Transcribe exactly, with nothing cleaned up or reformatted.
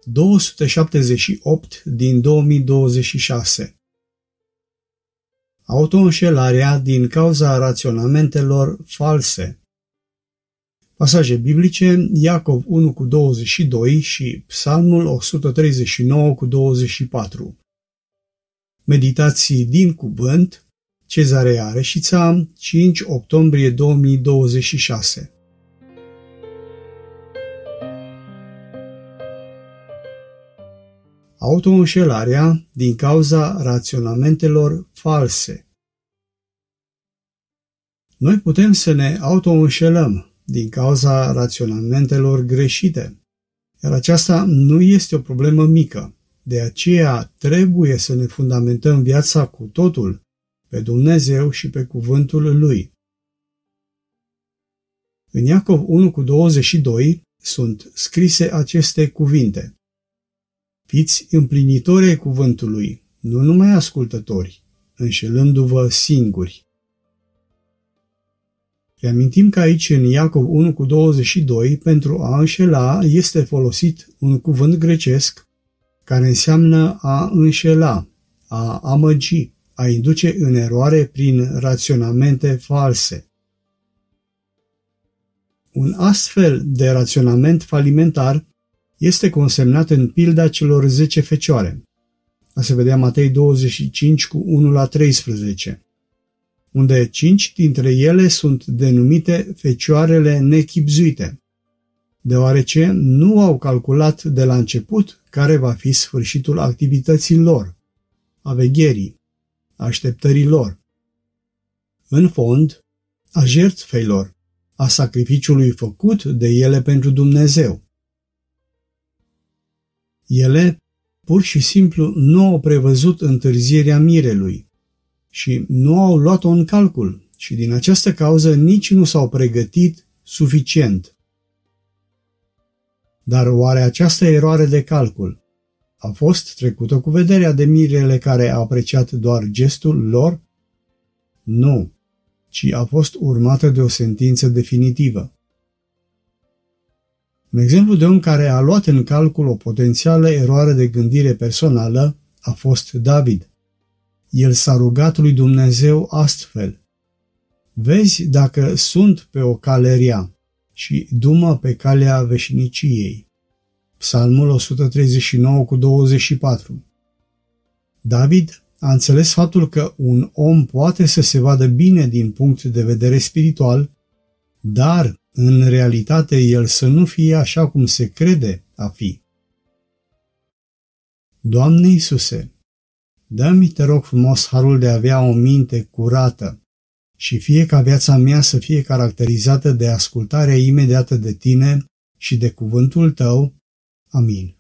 două sute șaptezeci și opt din două mii douăzeci și șase. Autoînșelarea din cauza raționamentelor false. Pasaje biblice: Iacov unu cu douăzeci și doi și Psalmul o sută treizeci și nouă cu douăzeci și patru. Meditații din cuvânt, Cezarea Reșița, cinci octombrie două mii douăzeci și șase. Autoînșelarea din cauza raționamentelor false. Noi putem să ne autoînșelăm din cauza raționamentelor greșite, iar aceasta nu este o problemă mică. De aceea trebuie să ne fundamentăm viața cu totul pe Dumnezeu și pe cuvântul Lui. În Iacov unu cu douăzeci și doi sunt scrise aceste cuvinte: Fiți împlinitori ai cuvântului, nu numai ascultători, înșelându-vă singuri. Reamintim că aici în Iacov unu cu douăzeci și doi pentru a înșela este folosit un cuvânt grecesc care înseamnă a înșela, a amăgi, a induce în eroare prin raționamente false. Un astfel de raționament falimentar este consemnat în pilda celor zece fecioare. A se vedea Matei douăzeci și cinci cu unu la treisprezece, unde cinci dintre ele sunt denumite fecioarele nechibzuite, deoarece nu au calculat de la început care va fi sfârșitul activității lor, a vegherii, așteptării lor, în fond, a jertfei, a sacrificiului făcut de ele pentru Dumnezeu. Ele pur și simplu nu au prevăzut întârzierea mirelui și nu au luat-o în calcul și din această cauză nici nu s-au pregătit suficient. Dar oare această eroare de calcul a fost trecută cu vederea de mirele care a apreciat doar gestul lor? Nu, ci a fost urmată de o sentință definitivă. Un exemplu de om care a luat în calcul o potențială eroare de gândire personală a fost David. El s-a rugat lui Dumnezeu astfel: Vezi dacă sunt pe o cale rea și du-mă pe calea veșniciei. Psalmul o sută treizeci și nouă cu douăzeci și patru. David a înțeles faptul că un om poate să se vadă bine din punct de vedere spiritual, dar în realitate el să nu fie așa cum se crede a fi. Doamne Iisuse, dă-mi, te rog frumos, harul de a avea o minte curată și fie ca viața mea să fie caracterizată de ascultarea imediată de Tine și de cuvântul Tău. Amin.